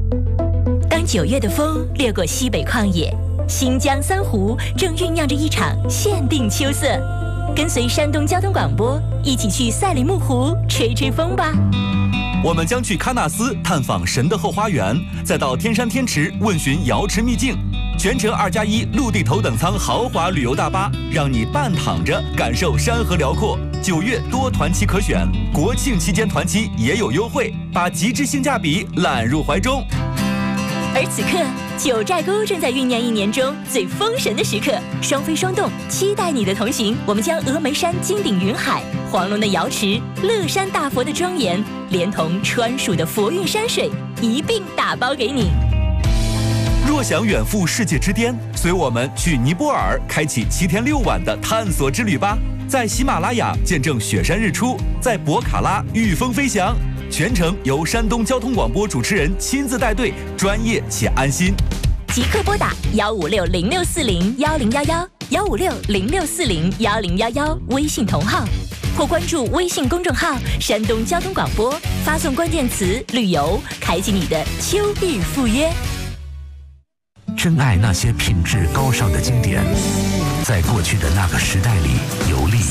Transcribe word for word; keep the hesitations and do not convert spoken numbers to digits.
当九月的风掠过西北旷野，新疆三湖正酝酿着一场限定秋色。跟随山东交通广播一起去赛里木湖吹吹风吧。 我们将去喀纳斯探访神的后花园，再到天山天池问询瑶池秘境。全程二加一陆地头等舱豪华旅游大巴，让你半躺着感受山河辽阔。九月多团期可选，国庆期间团期也有优惠，把极致性价比揽入怀中。 而此刻，九寨沟正在酝酿一年中最封神的时刻，双飞双动，期待你的同行。我们将峨眉山金顶云海、黄龙的瑶池、乐山大佛的庄严，连同川蜀的佛韵山水一并打包给你。 若想远赴世界之巅，随我们去尼泊尔，开启七天六晚的探索之旅吧。在喜马拉雅见证雪山日出，在博卡拉御风飞翔。全程由山东交通广播主持人亲自带队，专业且安心。 即刻拨打幺五六零六四零幺零幺幺幺五六零六四零幺零幺幺微信同号，或关注微信公众号山东交通广播，发送关键词旅游，开启你的秋日赴约。 珍爱那些品质高尚的经典，在过去的那个时代里游历。